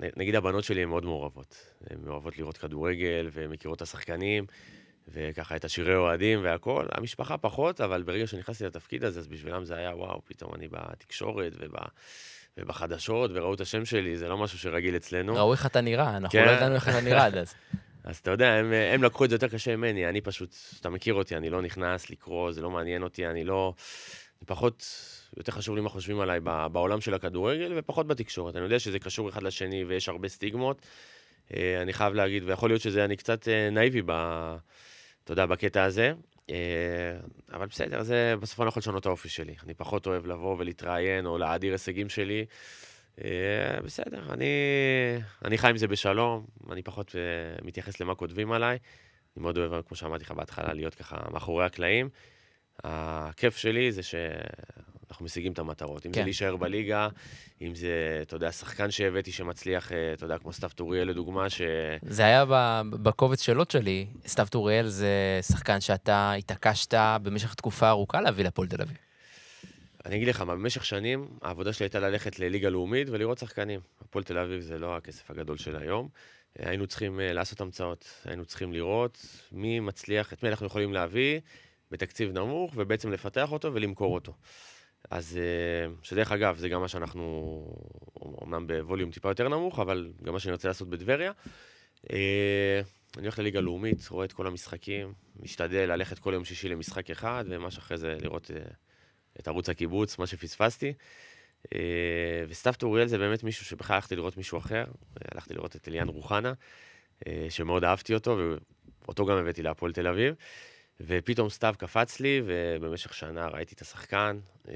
נגיד הבנות שלי הן מאוד מעורבות. הן מעורבות לראות כדורגל, ומכירות את השחקנים, וככה את השירי אוהדים והכל. המשפחה פחות, אבל ברגע שנכנסתי לתפקיד הזה, אז בשבילם זה היה, וואו, פתאום אני בתקשורת ובחדשות, וראו את השם שלי, זה לא משהו שרגיל אצלנו. ראו איך אתה נראה, אנחנו כן. לא ידענו איך אתה נראה עד אז. אז אתה יודע, הם לקחו את זה יותר קשה ממני, אני פשוט, אתה מכיר אותי, אני לא נכנס לקרוא, זה לא מעניין אותי, אני פחות, יותר חשוב לי מה חושבים עליי בעולם של הכדורגל, ופחות בתקשורת. אני יודע שזה קשור אחד לשני, ויש הרבה סטיגמות. אני חייב להגיד, ויכול להיות שזה אני קצת נאיבי, אתה יודע, בקטע הזה. אבל בסדר, זה בסוף אני לא יכול לשנות את האופי שלי. אני פחות אוהב לבוא ולהתראיין, או להאדיר הישגים שלי. בסדר, אני חי עם זה בשלום, אני פחות מתייחס למה כותבים עליי. אני מאוד אוהב, כמו שאמרתי לך בהתחלה, להיות ככה מאחורי הקלעים. הכיף שלי זה שאנחנו משיגים את המטרות. אם זה להישאר בליגה, אם זה, אתה יודע, שחקן שהבאתי שמצליח, אתה יודע, כמו סתיו טוריאל לדוגמה, זה היה בקובץ שאלות שלי. סתיו טוריאל זה שחקן שאתה התעקשת במשך תקופה ארוכה להביא לפועל תל אביב. אני אגיד לך, במשך שנים, העבודה שלי הייתה ללכת לליגה לאומית ולראות שחקנים. הפועל תל אביב זה לא הכסף הגדול של היום. היינו צריכים לעשות המצאות, היינו צריכים לראות מי מצליח, את מי אנחנו יכולים להביא בתקציב נמוך, ובעצם לפתח אותו ולמכור אותו. אז שדרך אגב, זה גם מה שאנחנו, אומנם בווליום טיפה יותר נמוך, אבל גם מה שאני רוצה לעשות בדבריה. אני הולך לליגה לאומית, רואה את כל המשחקים, משתדל ללכת כל יום שישי למשחק אחד, ומה שאחרי זה לראות את ערוץ הקיבוץ, מה שפספסתי. וסתיו טוריאל זה באמת מישהו שבכלל הלכתי לראות מישהו אחר, הלכתי לראות את אליאן רוחנה, שמאוד אהבתי אותו, ואותו גם הבאתי להפועל תל אביב, ופתאום סתיו קפץ לי, ובמשך שנה ראיתי את השחקן.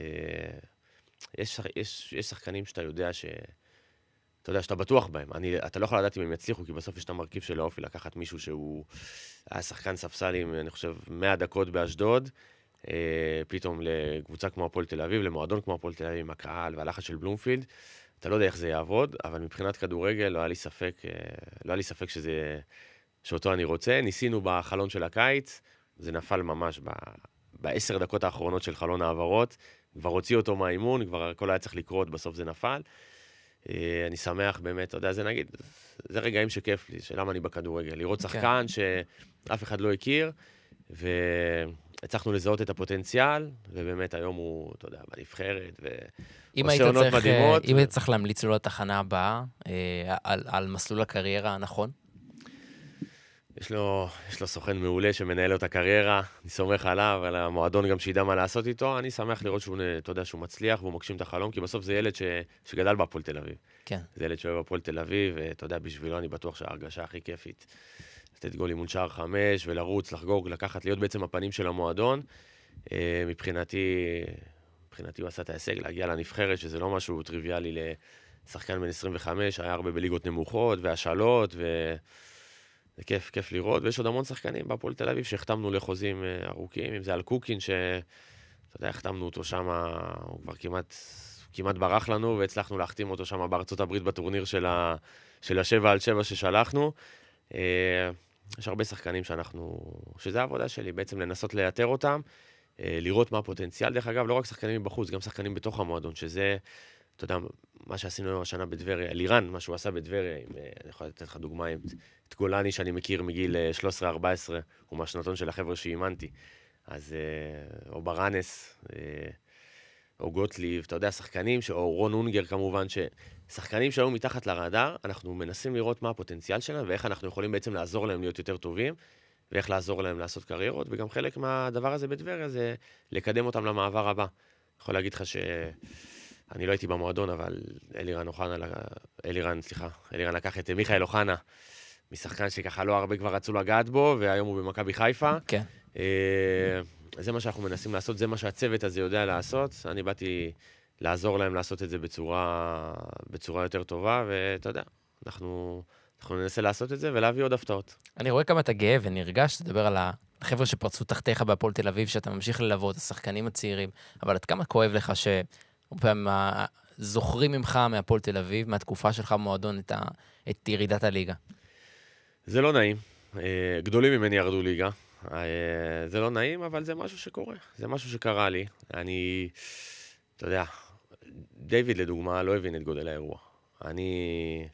יש שחקנים שאתה יודע אתה יודע, שאתה בטוח בהם. אתה לא יכול לדעת אם הם יצליחו, כי בסוף יש את המרכיב של האופי, לקחת מישהו שהוא היה שחקן ספסלים, אני חושב, 100 דקות באשדוד, פתאום לקבוצה כמו הפועל תל אביב, למועדון כמו הפועל תל אביב, עם הקהל והלחץ של בלומפילד. אתה לא יודע איך זה יעבוד, אבל מבחינת כדורגל לא היה לי ספק שאותו אני רוצה. ניסינו בחלון של הקיץ, זה נפל ממש ב10 דקות האחרונות של חלון העברות, כבר הוציא אותו מהאימון, כבר הכל היה צריך לקרות, בסוף זה נפל. אני שמח באמת, אתה יודע, זה רגעים שכיף לי, שלמה אני בכדורגל. לראות שחקן שאף אחד לא הכיר, והצלחנו לזהות את הפוטנציאל, ובאמת היום הוא, אתה יודע, בנבחרת, ועושה עונות מדהימות. אם היית צריך להמליץ לו לתחנה הבאה, על מסלול הקריירה הנכון? יש לו סוכן מעולה שמנהל לו את הקריירה, אני סומך עליו, על המועדון גם שידע מה לעשות איתו, אני שמח לראות שהוא, אתה יודע, שהוא מצליח והוא מגשים את החלום, כי בסוף זה ילד שגדל בהפועל תל אביב. כן. זה ילד שאוהב בהפועל תל אביב, ואתה יודע, בשבילו אני בטוח שההרגשה הכי כיפית, לתת גול אימון שער 5 ולרוץ, לחגוג, להיות בעצם הפנים של המועדון. מבחינתי הוא עשה את ההישג, להגיע לנבחרת, שזה לא משהו טריוויאלי לשחקן בן 25, היה הרבה בליגות נמוכות והשאלות, זה כיף לראות, ויש עוד המון שחקנים בהפועל תל אביב שהחתמנו לחוזים ארוכים, אם זה על קוקין, שאתה יודע, החתמנו אותו שם, הוא כבר כמעט ברח לנו, והצלחנו להחתים אותו שם בארצות הברית בטורניר של ה7-7 ששלחנו. יש הרבה שחקנים שזה העבודה שלי, בעצם לנסות לאתר אותם, לראות מה הפוטנציאל, דרך אגב, לא רק שחקנים מבחוץ, גם שחקנים בתוך המועדון, שזה, אתה יודע, מה שעשינו השנה בדבריה, לירן, מה שהוא עשה בדבריה, אני יכול לתת לך דוגמה, את גולני שאני מכיר מגיל 13-14, הוא מהשנתון של החבר'ה שאימנתי, אז או ברנס, או גוטליב, אתה יודע, שחקנים, או רון אונגר כמובן, שחקנים שהיו מתחת לרדאר, אנחנו מנסים לראות מה הפוטנציאל שלהם, ואיך אנחנו יכולים בעצם לעזור להם להיות יותר טובים, ואיך לעזור להם לעשות קריירות, וגם חלק מהדבר הזה בדבריה זה לקדם אותם למעבר הבא. אני יכול להגיד לך אני לא הייתי במועדון, אבל אלירן לקח את מיכאל אוחנה, משחקן שככה לא הרבה כבר רצו לגעת בו, והיום הוא במכבי חיפה. כן. זה מה שאנחנו מנסים לעשות, זה מה שהצוות הזה יודע לעשות. אני באתי לעזור להם לעשות את זה בצורה יותר טובה, ואתה יודע, אנחנו ננסה לעשות את זה ולהביא עוד הפתעות. אני רואה כמה אתה גאה ונרגש, תדבר על החבר'ה שפרצו תחתיך בהפועל תל אביב, שאתה ממשיך ללוות, השחקנים הצעירים, אבל עד כמה כואב לך פעם זוכרים ממך מהפועל תל אביב, מהתקופה שלך במועדון, את ירידת הליגה? זה לא נעים. גדולים ממני ירדו ליגה. זה לא נעים, אבל זה משהו שקורה. זה משהו שקרה לי. אתה יודע, דיוויד לדוגמה לא הבין את גודל האירוע. אני